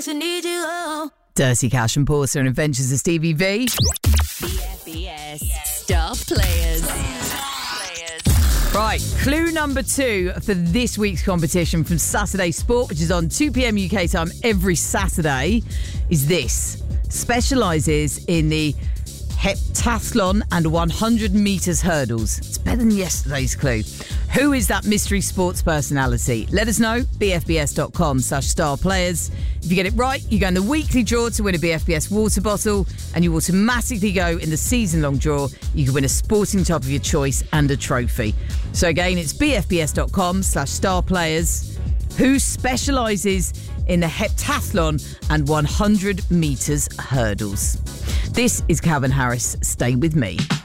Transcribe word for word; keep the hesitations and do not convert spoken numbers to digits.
I need you. Oh. Dirty Cash and Porter and Adventures of Stevie V. B F B S Star Players. Right, clue number two for this week's competition from Saturday Sport, which is on two p.m. U K time every Saturday, is this. Specialises in the heptathlon and one hundred metres hurdles. It's better than yesterday's clue. Who is that mystery sports personality? Let us know, bfbs.com slash star players. If you get it right, you go in the weekly draw to win a B F B S water bottle, and you automatically go in the season-long draw. You can win a sporting top of your choice and a trophy. So again, it's bfbs.com slash star players. Who specialises in the heptathlon and one hundred metres hurdles? This is Calvin Harris. Stay with me.